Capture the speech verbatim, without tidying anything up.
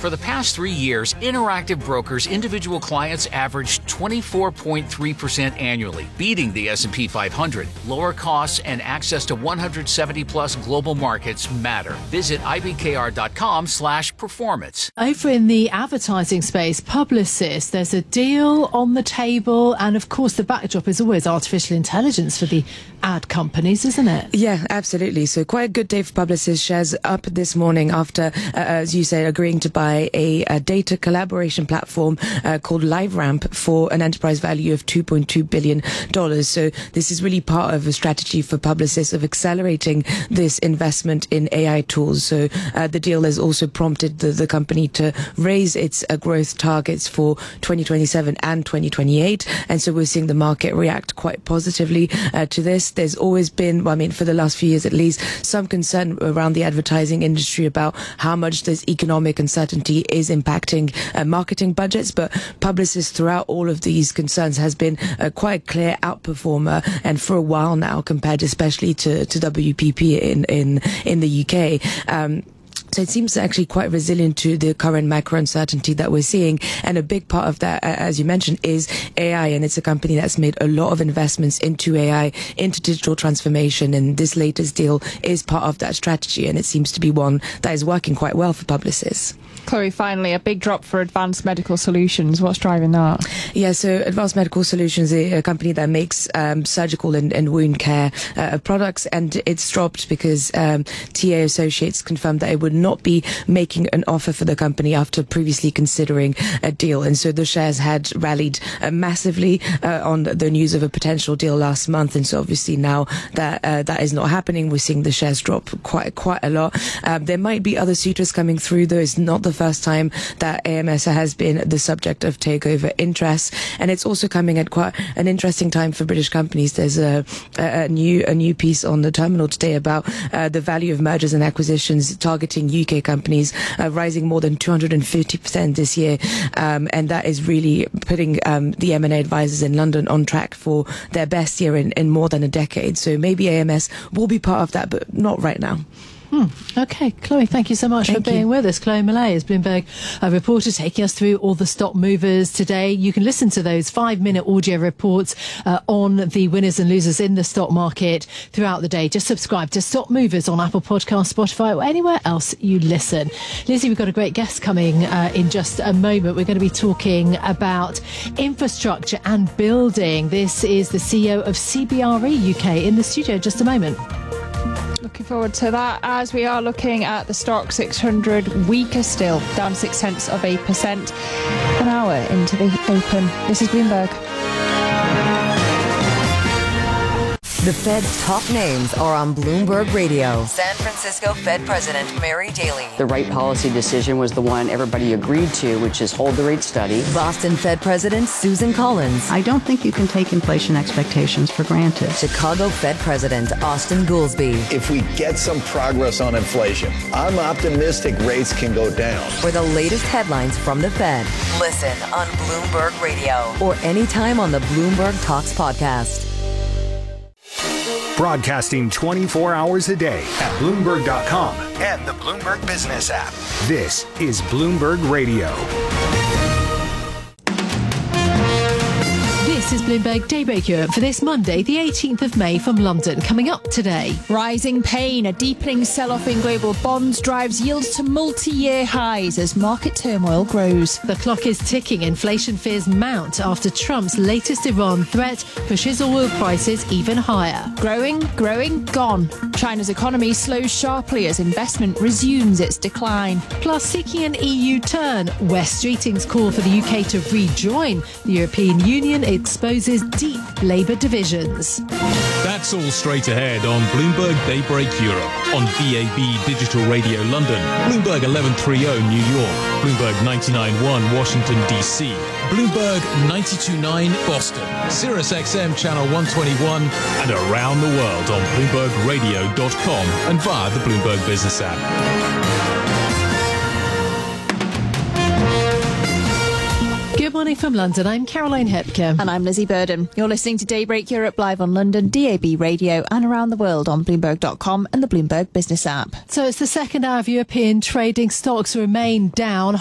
For the past three years, Interactive Brokers individual clients averaged twenty-four point three percent annually, beating the S and P five hundred. Lower costs and access to one hundred seventy plus global markets matter. Visit I B K R dot com slash performance. Over in the advertising space, Publicis, there's a deal on the table, and of course the backdrop is always artificial intelligence for the ad companies, isn't it? Yeah, absolutely. So quite a good day for Publicis. Shares up this morning after, uh, as you say, agreeing to buy A, a data collaboration platform uh, called LiveRamp for an enterprise value of two point two billion dollars. So this is really part of a strategy for Publicis of accelerating this investment in A I tools. So uh, the deal has also prompted the, the company to raise its uh, growth targets for twenty twenty-seven and twenty twenty-eight. And so we're seeing the market react quite positively uh, to this. There's always been, well, I mean, for the last few years at least, some concern around the advertising industry about how much this economic uncertainty is impacting uh, marketing budgets, but Publicis throughout all of these concerns has been a quite clear outperformer, and for a while now, compared especially to, to W P P in, in, in the U K. Um, So it seems actually quite resilient to the current macro uncertainty that we're seeing. And a big part of that, as you mentioned, is A I. And it's a company that's made a lot of investments into A I, into digital transformation. And this latest deal is part of that strategy. And it seems to be one that is working quite well for Publicis. Chloe, finally, a big drop for Advanced Medical Solutions. What's driving that? Yeah, so Advanced Medical Solutions is a company that makes um, surgical and, and wound care uh, products, and it's dropped because um, T A Associates confirmed that it would not be making an offer for the company after previously considering a deal. And so the shares had rallied uh, massively uh, on the news of a potential deal last month. And so obviously now that uh, that is not happening, we're seeing the shares drop quite quite a lot. Um, there might be other suitors coming through, though. It's not the first time that A M S has been the subject of takeover interest, and it's also coming at quite an interesting time for British companies. There's a, a, a new a new piece on the terminal today about uh, the value of mergers and acquisitions targeting U K companies uh, rising more than two hundred fifty percent this year, um, and that is really putting um, the M and A advisors in London on track for their best year in, in more than a decade. So maybe A M S will be part of that, but not right now. Hmm. Okay, Chloe, thank you so much Thank for being you. with us. Chloe Millay is Bloomberg uh, reporter taking us through all the stock movers today. You can listen to those five-minute audio reports uh, on the winners and losers in the stock market throughout the day. Just subscribe to Stock Movers on Apple Podcasts, Spotify, or anywhere else you listen. Lizzie, we've got a great guest coming uh, in just a moment. We're going to be talking about infrastructure and building. This is the C E O of C B R E U K in the studio. Just a moment. Looking forward to that as we are looking at the stock six hundred weaker still, down six tenths of a percent an hour into the open. This is Bloomberg. The Fed's top names are on Bloomberg Radio. San Francisco Fed President Mary Daly. The right policy decision was the one everybody agreed to, which is hold the rate steady. Boston Fed President Susan Collins. I don't think you can take inflation expectations for granted. Chicago Fed President Austin Goolsbee. If we get some progress on inflation, I'm optimistic rates can go down. For the latest headlines from the Fed, listen on Bloomberg Radio or anytime on the Bloomberg Talks podcast. Broadcasting twenty-four hours a day at Bloomberg dot com and the Bloomberg Business app. This is Bloomberg Radio. This is Bloomberg Daybreak Europe for this Monday, the eighteenth of May from London. Coming up today. Rising pain, a deepening sell-off in global bonds drives yields to multi-year highs as market turmoil grows. The clock is ticking. Inflation fears mount after Trump's latest Iran threat pushes oil prices even higher. Growing, growing, gone. China's economy slows sharply as investment resumes its decline. Plus, seeking an E U turn, Wes Streeting's call for the U K to rejoin the European Union exposes deep Labour divisions. That's all straight ahead on Bloomberg Daybreak Europe, on B A B Digital Radio London, Bloomberg eleven thirty New York, Bloomberg ninety-nine point one Washington, D C, Bloomberg ninety-two point nine Boston, Sirius X M Channel one twenty-one, and around the world on Bloomberg Radio dot com and via the Bloomberg Business app. Good morning from London. I'm Caroline Hepker. And I'm Lizzie Burden. You're listening to Daybreak Europe live on London, D A B Radio, and around the world on Bloomberg dot com and the Bloomberg Business app. So it's the second hour of European trading. Stocks remain down.